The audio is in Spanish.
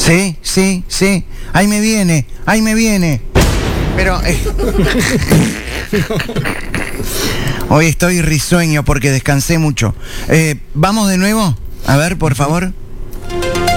Sí, sí, sí. Ahí me viene. Pero hoy estoy risueño porque descansé mucho. ¿Vamos de nuevo? A ver, por favor.